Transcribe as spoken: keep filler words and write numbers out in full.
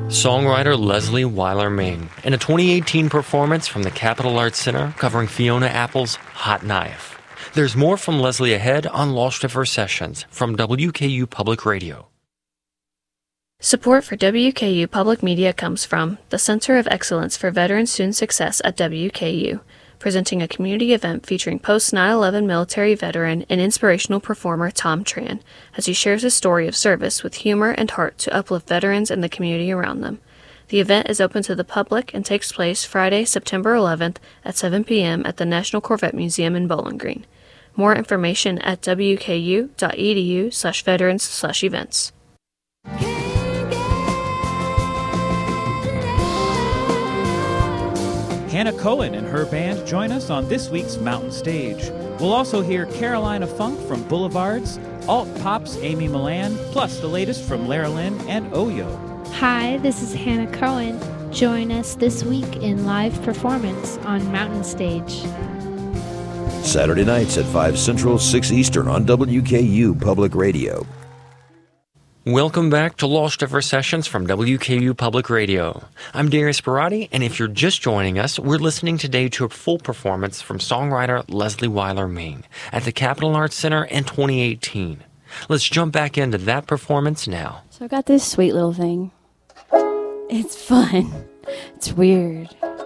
Songwriter Leslie Weiler-Ming in a twenty eighteen performance from the Capitol Arts Center covering Fiona Apple's Hot Knife. There's more from Leslie ahead on Lost River Sessions from W K U Public Radio. Support for W K U Public Media comes from the Center of Excellence for Veteran Student Success at W K U, presenting a community event featuring post nine eleven military veteran and inspirational performer Tom Tran, as he shares his story of service with humor and heart to uplift veterans and the community around them. The event is open to the public and takes place Friday, September eleventh at seven p.m. at the National Corvette Museum in Bowling Green. More information at w k u dot e d u slash veterans slash events. Hannah Cohen and her band join us on this week's Mountain Stage. We'll also hear Carolina Funk from Boulevards, Alt Pop's Amy Milan, plus the latest from Lara Lynn and Oyo. Hi, this is Hannah Cohen. Join us this week in live performance on Mountain Stage. Saturday nights at five Central, six Eastern on W K U Public Radio. Welcome back to Lost River Sessions from W K U Public Radio. I'm Darius Barati, and if you're just joining us, we're listening today to a full performance from songwriter Leslie Weiler-Ming at the Capitol Arts Center in twenty eighteen. Let's jump back into that performance now. So I got this sweet little thing. It's fun. It's weird.